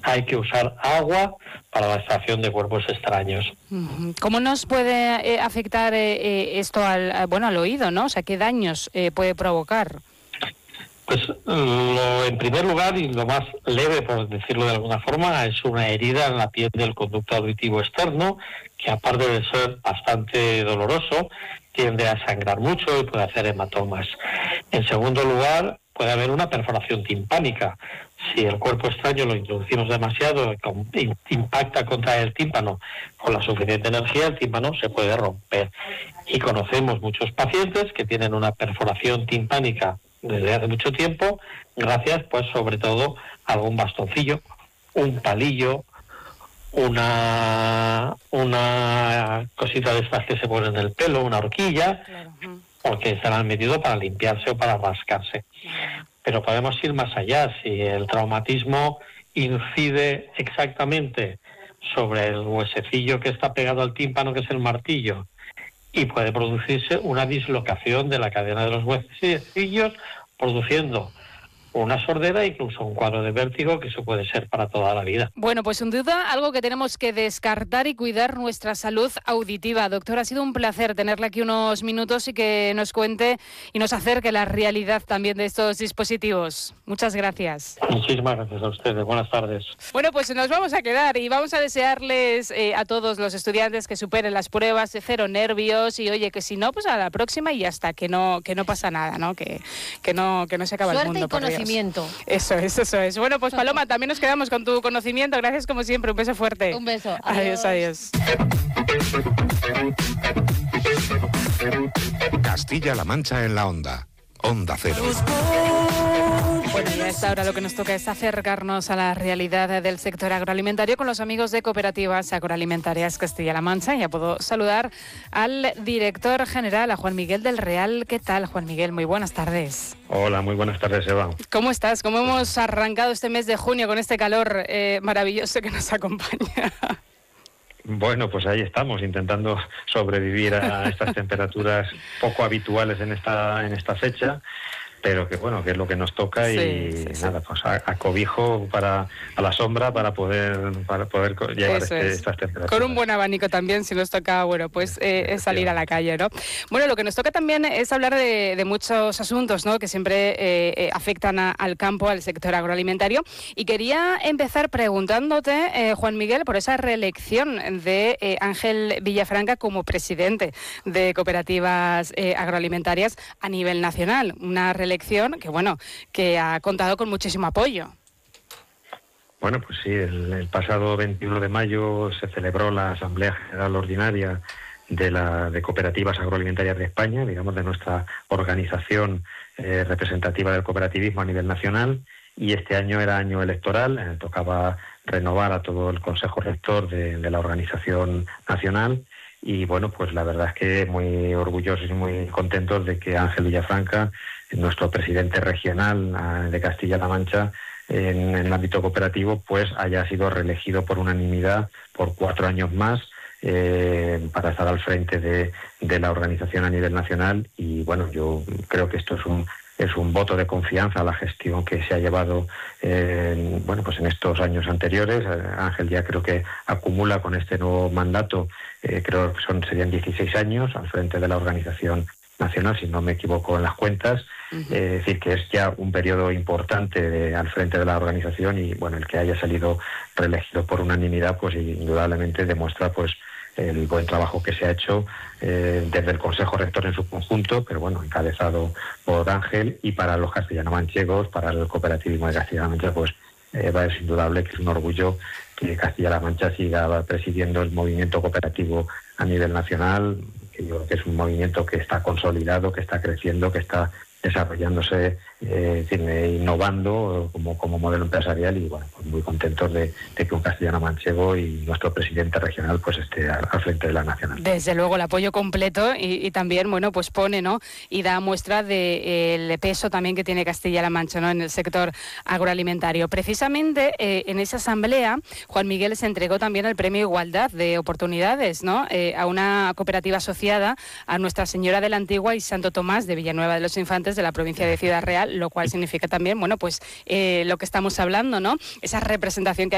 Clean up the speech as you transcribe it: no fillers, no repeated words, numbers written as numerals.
hay que usar agua para la extracción de cuerpos extraños. ¿Cómo nos puede afectar esto al oído, ¿no? O sea, ¿qué daños puede provocar? Pues en primer lugar, y lo más leve, por decirlo de alguna forma, es una herida en la piel del conducto auditivo externo, que aparte de ser bastante doloroso, tiende a sangrar mucho y puede hacer hematomas. En segundo lugar, puede haber una perforación timpánica. Si el cuerpo extraño lo introducimos demasiado, impacta contra el tímpano con la suficiente energía, el tímpano se puede romper. Y conocemos muchos pacientes que tienen una perforación timpánica desde hace mucho tiempo, gracias pues sobre todo a algún bastoncillo, un palillo, una cosita de estas que se pone en el pelo, una horquilla, claro, porque se la han metido para limpiarse o para rascarse. Pero podemos ir más allá. Si el traumatismo incide exactamente sobre el huesecillo que está pegado al tímpano, que es el martillo, y puede producirse una dislocación de la cadena de los huesecillos, produciendo una sordera e incluso un cuadro de vértigo, que eso puede ser para toda la vida. Bueno, pues sin duda algo que tenemos que descartar y cuidar nuestra salud auditiva. Doctor, ha sido un placer tenerle aquí unos minutos y que nos cuente y nos acerque la realidad también de estos dispositivos. Muchas gracias. Muchísimas gracias a ustedes. Buenas tardes. Bueno, pues nos vamos a quedar y vamos a desearles a todos los estudiantes que superen las pruebas, de cero nervios y oye, que si no, pues a la próxima y ya está, que no pasa nada, ¿no? Que no se acaba suerte el mundo. Y conocimiento. Eso es. Bueno, pues Paloma, también nos quedamos con tu conocimiento. Gracias como siempre. Un beso fuerte. Un beso. Adiós. Castilla-La Mancha en la onda. Onda Cero. Bueno, y a esta hora lo que nos toca es acercarnos a la realidad del sector agroalimentario con los amigos de Cooperativas Agroalimentarias Castilla-La Mancha. Ya puedo saludar al director general, a Juan Miguel del Real. ¿Qué tal, Juan Miguel? Muy buenas tardes. Hola, muy buenas tardes, Eva. ¿Cómo estás? ¿Cómo hemos arrancado este mes de junio con este calor maravilloso que nos acompaña? Bueno, pues ahí estamos, intentando sobrevivir a estas temperaturas poco habituales en esta fecha, pero que bueno, que es lo que nos toca y nada, pues a cobijo a la sombra para poder llevar estas temperaturas. Con un buen abanico también, si nos toca, bueno, pues es salir a la calle, ¿no? Bueno, lo que nos toca también es hablar de muchos asuntos, ¿no? Que siempre afectan al campo, al sector agroalimentario. Y quería empezar preguntándote, Juan Miguel, por esa reelección de Ángel Villafranca como presidente de Cooperativas Agroalimentarias a nivel nacional. Una reelección que ha contado con muchísimo apoyo. Bueno, pues sí, el pasado 21 de mayo se celebró la Asamblea General Ordinaria de Cooperativas Agroalimentarias de España, digamos, de nuestra organización representativa del cooperativismo a nivel nacional, y este año era año electoral, tocaba renovar a todo el Consejo Rector de la organización nacional. Y bueno, pues la verdad es que muy orgullosos y muy contentos de que Ángel Villafranca, nuestro presidente regional de Castilla-La Mancha en el ámbito cooperativo, pues haya sido reelegido por unanimidad por 4 años más para estar al frente de la organización a nivel nacional. Y bueno, yo creo que esto es un voto de confianza a la gestión que se ha llevado pues en estos años anteriores. Ángel ya creo que acumula con este nuevo mandato, creo que serían 16 años al frente de la organización nacional, si no me equivoco en las cuentas. Es decir, que es ya un periodo importante al frente de la organización, y bueno, el que haya salido reelegido por unanimidad, pues indudablemente demuestra pues el buen trabajo que se ha hecho desde el Consejo Rector en su conjunto, pero bueno, encabezado por Ángel, y para los castellano-manchegos, para el cooperativismo de Castilla-La Mancha, pues es indudable que es un orgullo que Castilla-La Mancha siga presidiendo el movimiento cooperativo a nivel nacional, que yo creo que es un movimiento que está consolidado, que está creciendo, que está desarrollándose, innovando como modelo empresarial, y bueno, pues muy contentos de que un castellano manchego y nuestro presidente regional pues esté al frente de la nacional. Desde luego el apoyo completo y también, bueno, pues pone, ¿no? Y da muestra del peso también que tiene Castilla-La Mancha, ¿no? En el sector agroalimentario. Precisamente en esa asamblea, Juan Miguel se entregó también el premio Igualdad de Oportunidades, ¿no? A una cooperativa asociada a Nuestra Señora de la Antigua y Santo Tomás de Villanueva de los Infantes de la provincia de Ciudad Real, lo cual significa también, bueno, pues lo que estamos hablando, ¿no? Esa representación que